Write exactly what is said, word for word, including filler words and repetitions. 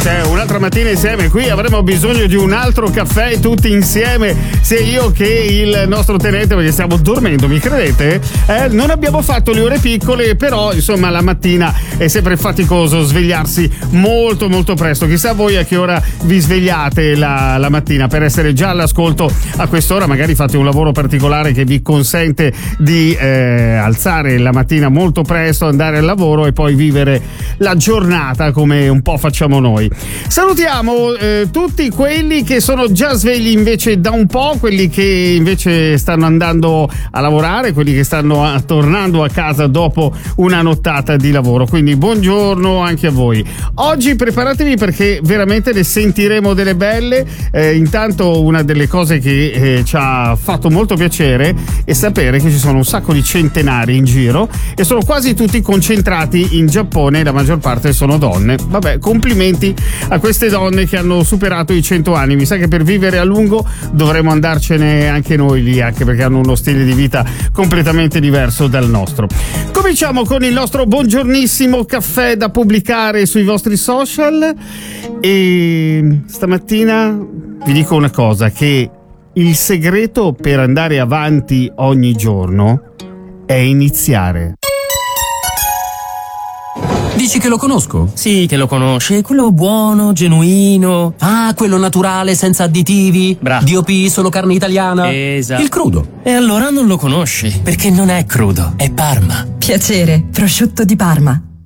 c'è un'altra mattina insieme. Qui avremo bisogno di un altro caffè tutti insieme, sia io che il nostro tenente, perché stiamo dormendo, mi credete? Eh, non abbiamo fatto le ore piccole, però insomma la mattina è sempre faticoso svegliarsi molto molto presto. Chissà voi a che ora vi svegliate la, la mattina per essere già all'ascolto a quest'ora. Magari fate un lavoro particolare che vi consente di eh, alzare la mattina molto presto, andare al lavoro e poi vivere la giornata come un po' facciamo noi. Salutiamo eh, tutti quelli che sono già svegli invece da un po', quelli che invece stanno andando a lavorare, quelli che stanno a, tornando a casa dopo una nottata di lavoro. Quindi buongiorno anche a voi. Oggi preparatevi perché veramente ne sentiremo delle belle. Eh, intanto una delle cose che eh, ci ha fatto molto piacere è sapere che ci sono un sacco di centenari in giro e sono quasi tutti concentrati in Giappone, la maggior parte sono donne. Vabbè, complimenti a queste donne che hanno superato i cento anni. Mi sa che per vivere a lungo dovremmo andarcene anche noi lì, anche perché hanno uno stile di vita completamente diverso dal nostro. Cominciamo con il nostro buongiornissimo caffè da pubblicare sui vostri social e stamattina vi dico una cosa, che il segreto per andare avanti ogni giorno è iniziare. Dici che lo conosco? Sì, che lo conosci, quello buono, genuino. Ah, quello naturale, senza additivi. Bravo. D O P, solo carne italiana. Esatto. Il crudo. E allora non lo conosci, perché non è crudo, è Parma. Piacere, prosciutto di Parma.